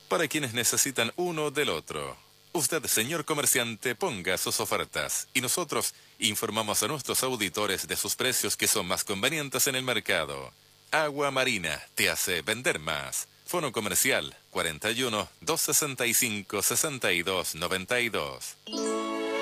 para quienes necesitan uno del otro. Usted, señor comerciante, ponga sus ofertas y nosotros informamos a nuestros auditores de sus precios que son más convenientes en el mercado. Agua Marina te hace vender más. Fono comercial 41 265 62 92.